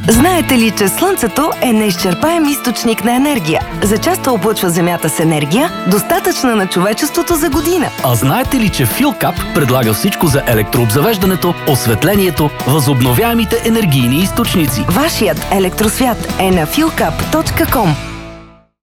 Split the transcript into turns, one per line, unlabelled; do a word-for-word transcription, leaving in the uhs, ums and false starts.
Знаете ли, че Слънцето е неизчерпаем източник на енергия? Зачесто облъчва Земята с енергия, достатъчна на човечеството за година.
А знаете ли, че Филкап предлага всичко за електрообзавеждането, осветлението, възобновяемите енергийни източници?
Вашият електросвят е на филкап точка ком.